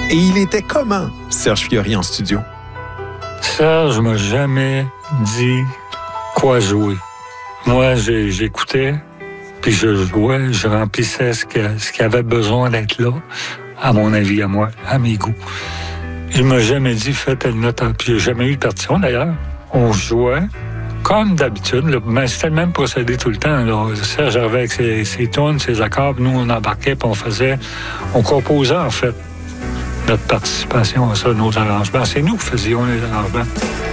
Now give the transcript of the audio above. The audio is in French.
Et il était comment, Serge Fiori, en studio? Serge m'a jamais dit quoi jouer. Moi, j'écoutais, puis je jouais, je remplissais ce qui avait besoin d'être là, à mon avis, à moi, à mes goûts. Il m'a jamais dit, fais telle note, puis il n'y a jamais eu de partition, d'ailleurs. On jouait comme d'habitude, là, mais c'était le même procédé tout le temps. Là. Serge arrivait avec ses tunes, ses accords, puis nous, on embarquait, puis on composait, en fait, notre participation à ça, nos arrangements. C'est nous qui faisions les arrangements.